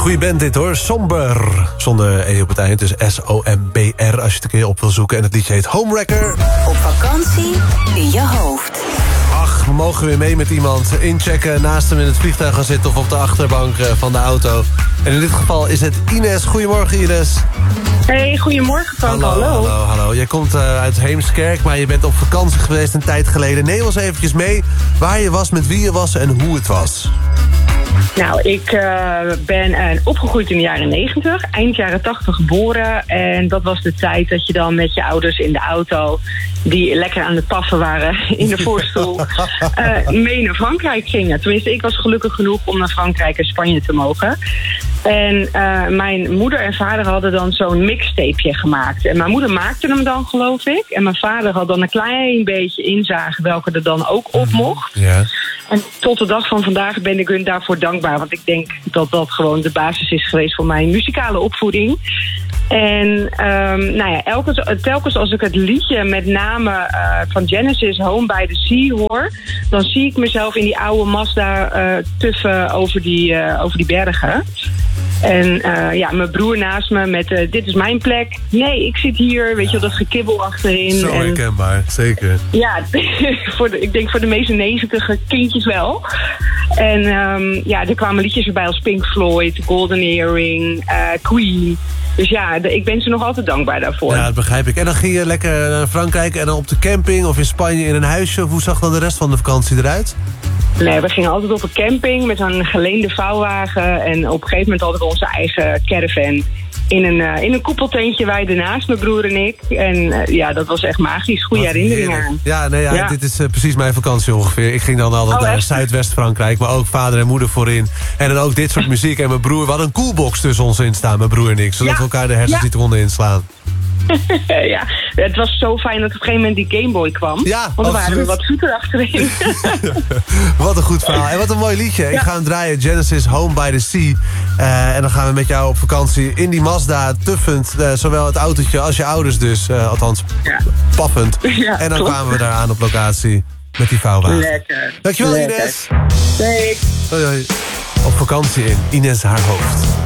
Goeie band dit hoor, Somber. Zonder E op het eind, dus S-O-M-B-R als je het een keer op wil zoeken. En het liedje heet Homewrecker. Op vakantie in je hoofd. Ach, we mogen weer mee met iemand. Inchecken, naast hem in het vliegtuig gaan zitten of op de achterbank van de auto. En in dit geval is het Ines. Goedemorgen Ines. Hey, goedemorgen Frank. Hallo. Jij komt uit Heemskerk, maar je bent op vakantie geweest een tijd geleden. Neem ons eventjes mee waar je was, met wie je was en hoe het was. Nou, ik ben opgegroeid in de jaren 90, eind jaren 80 geboren. En dat was de tijd dat je dan met je ouders in de auto, die lekker aan het paffen waren in de voorstoel, mee naar Frankrijk gingen. Tenminste, ik was gelukkig genoeg om naar Frankrijk en Spanje te mogen. En mijn moeder en vader hadden dan zo'n mixtapeje gemaakt. En mijn moeder maakte hem dan, geloof ik. En mijn vader had dan een klein beetje inzage welke er dan ook op mocht. Ja. En tot de dag van vandaag ben ik hun daarvoor dankbaar. Want ik denk dat dat gewoon de basis is geweest voor mijn muzikale opvoeding. En telkens als ik het liedje met name van Genesis, Home by the Sea, hoor, dan zie ik mezelf in die oude Mazda tuffen over die bergen. En mijn broer naast me met dit is mijn plek. Nee, ik zit hier. Weet je wel, dat gekibbel achterin. Zo herkenbaar, zeker. Ja, ik denk voor de meeste 90 kindjes wel. En er kwamen liedjes erbij als Pink Floyd, Golden Earring, Queen. Dus ja, ik ben ze nog altijd dankbaar daarvoor. Ja, dat begrijp ik. En dan ging je lekker naar Frankrijk en dan op de camping of in Spanje in een huisje. Hoe zag dan de rest van de vakantie eruit? Nee, we gingen altijd op een camping met een geleende vouwwagen. En op een gegeven moment hadden we onze eigen caravan. In een koepeltentje, wij ernaast, mijn broer en ik. En dat was echt magisch. Goede herinneringen aan. Ja, dit is precies mijn vakantie ongeveer. Ik ging dan altijd naar Zuidwest-Frankrijk, maar ook vader en moeder voorin. En dan ook dit soort muziek. En mijn broer, we hadden een coolbox tussen ons in staan, mijn broer en ik. Zodat we elkaar de hersens niet eronder inslaan. Ja, het was zo fijn dat op een gegeven moment die Gameboy kwam. Ja, want er waren weer wat voeten achterin. Wat een goed verhaal. En wat een mooi liedje. Ja. Ik ga hem draaien. Genesis, Home by the Sea. En dan gaan we met jou op vakantie in die Mazda, tuffend. Zowel het autootje als je ouders dus. Althans, paffend. Ja, en dan kwamen we daar aan op locatie met die vouwwagen. Lekker. Dankjewel Ines. Nee. Hoi. Op vakantie in Ines haar hoofd.